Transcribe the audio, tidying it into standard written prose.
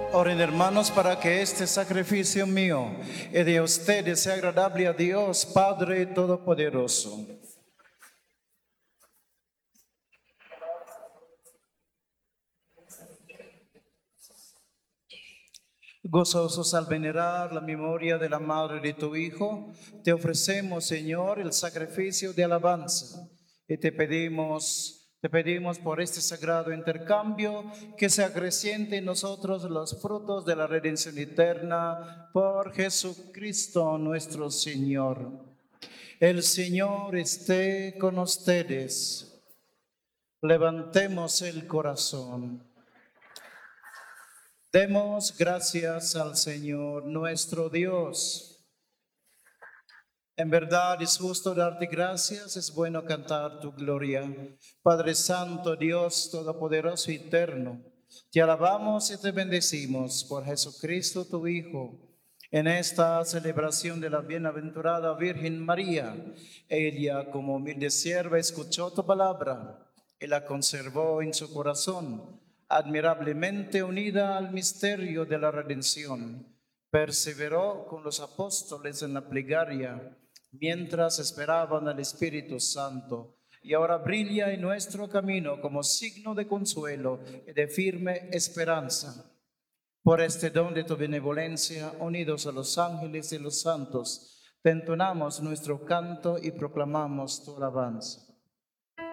Oren, hermanos, para que este sacrificio mío y de ustedes sea agradable a Dios, Padre Todopoderoso. Gozosos al venerar la memoria de la madre de tu Hijo, te ofrecemos, Señor, el sacrificio de alabanza y te pedimos por este sagrado intercambio que se acreciente en nosotros los frutos de la redención eterna por Jesucristo nuestro Señor. El Señor esté con ustedes. Levantemos el corazón. Demos gracias al Señor nuestro Dios. En verdad es justo darte gracias, es bueno cantar tu gloria. Padre Santo, Dios Todopoderoso y Eterno, te alabamos y te bendecimos por Jesucristo tu Hijo. En esta celebración de la bienaventurada Virgen María, ella como humilde sierva escuchó tu palabra y la conservó en su corazón, admirablemente unida al misterio de la redención. Perseveró con los apóstoles en la plegaria, mientras esperaban al Espíritu Santo, y ahora brilla en nuestro camino como signo de consuelo y de firme esperanza. Por este don de tu benevolencia, unidos a los ángeles y los santos, te entonamos nuestro canto y proclamamos tu alabanza.